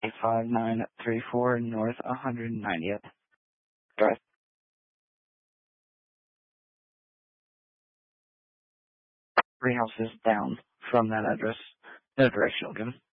5934 North 190th. Drive. 3 houses down from that address. No directional given.